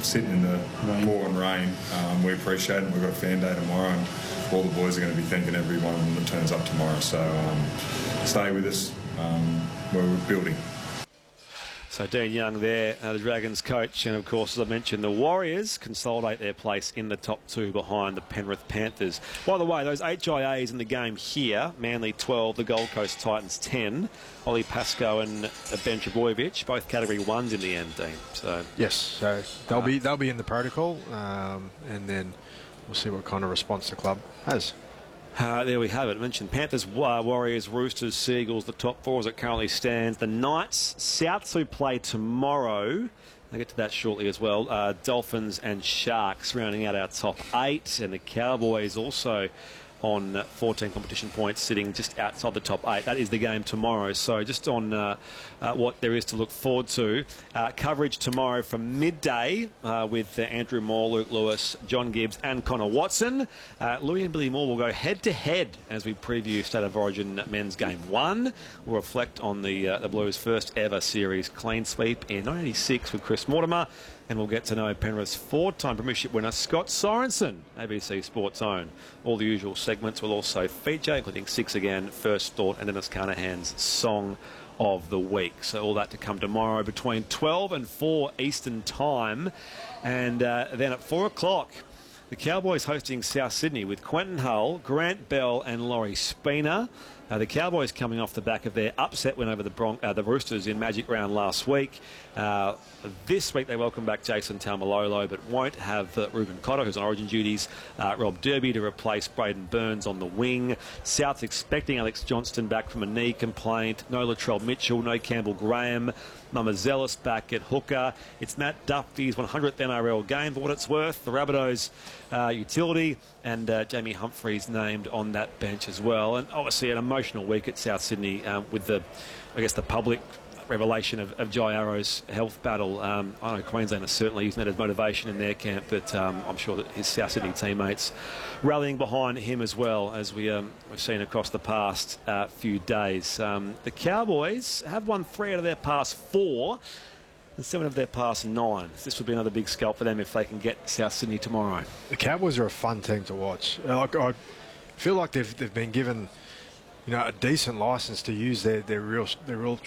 sitting in the pouring rain. We appreciate it. We've got a fan day tomorrow, and all the boys are going to be thanking every one of them that turns up tomorrow. So stay with us. We're building. So Dean Young there, the Dragons coach, and of course, as I mentioned, the Warriors consolidate their place in the top 2 behind the Penrith Panthers. By the way, those HIAs in the game here, Manly 12, the Gold Coast Titans 10, Ollie Pascoe and Ben Trbojevic, both Category 1s in the end, Dean. So yes, so they'll be in the protocol, and then we'll see what kind of response the club has. There we have it. I mentioned Panthers, Warriors, Roosters, Seagulls, the top 4 as it currently stands. The Knights, Souths who play tomorrow. I'll get to that shortly as well. Dolphins and Sharks rounding out our top 8. And the Cowboys also on 14 competition points, sitting just outside the top 8. That is the game tomorrow. So just on what there is to look forward to. Coverage tomorrow from midday with Andrew Moore, Luke Lewis, John Gibbs and Connor Watson. Louis and Billy Moore will go head-to-head as we preview State of Origin men's game 1. We'll reflect on the Blues' first ever series clean sweep in 1986 with Chris Mortimer. And we'll get to know Penrith's 4-time premiership winner, Scott Sorensen, ABC Sports Own. All the usual segments will also feature, including 6 Again, First Thought, and Dennis Carnahan's Song of the Week. So all that to come tomorrow between 12 and 4 Eastern Time. And then at 4 o'clock, the Cowboys hosting South Sydney with Quentin Hull, Grant Bell and Laurie Spina. The Cowboys coming off the back of their upset win over the Roosters in Magic Round last week. This week they welcome back Jason Taumalolo, but won't have Ruben Cotter, who's on Origin duties, Rob Derby to replace Braden Burns on the wing. South's expecting Alex Johnston back from a knee complaint. No Latrell Mitchell, no Campbell Graham. Mama Zealous back at hooker. It's Matt Duffy's 100th NRL game for what it's worth. The Rabbitohs utility, and Jamie Humphries named on that bench as well. And obviously an emotional week at South Sydney with the public revelation of Jai Arrow's health battle. I know Queensland is certainly using that as motivation in their camp, but I'm sure that his South Sydney teammates rallying behind him as well, as we've seen across the past few days. The Cowboys have won 3 out of their past 4 and 7 of their past 9. This would be another big scalp for them if they can get South Sydney tomorrow. The Cowboys are a fun team to watch. I feel like they've been given, a decent license to use their real